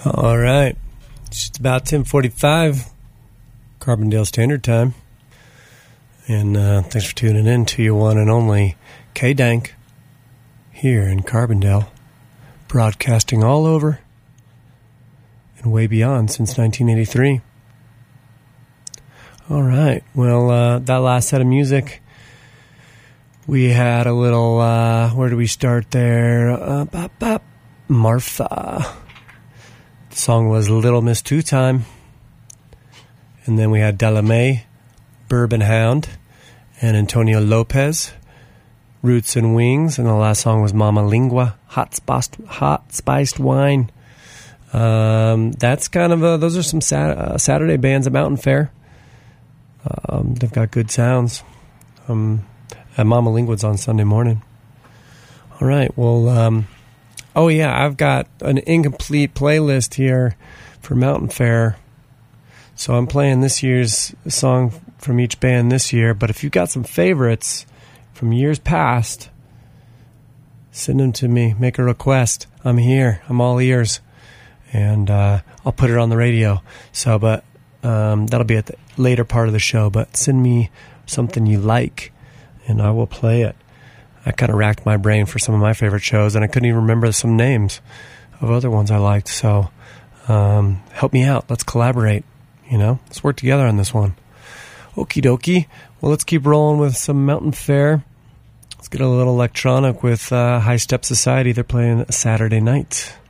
All right. It's just about 10:45, Carbondale Standard Time. And thanks for tuning in to your one and only K-Dank here in Carbondale, broadcasting all over and way beyond since 1983. All right. Well, that last set of music, we had a little, where do we start there? Martha. The song was Little Miss Two Time. And then we had Delamay, Bourbon Hound, and Antonio Lopez, Roots and Wings. And the last song was Mama Lingua, Hot Spiced Wine. That's kind of those are some Saturday bands at Mountain Fair. They've got good sounds. And Mama Lingua's on Sunday morning. All right, well, oh yeah, I've got an incomplete playlist here for Mountain Fair. So I'm playing this year's song from each band this year. But if you've got some favorites from years past, send them to me. Make a request. I'm here. I'm all ears. And I'll put it on the radio. So, but that'll be at the later part of the show. But send me something you like, and I will play it. I kind of racked my brain for some of my favorite shows, and I couldn't even remember some names of other ones I liked. So help me out. Let's collaborate. Let's work together on this one. Okie dokie. Well, let's keep rolling with some Mountain Fair. Let's get a little electronic with High Step Society. They're playing Saturday night.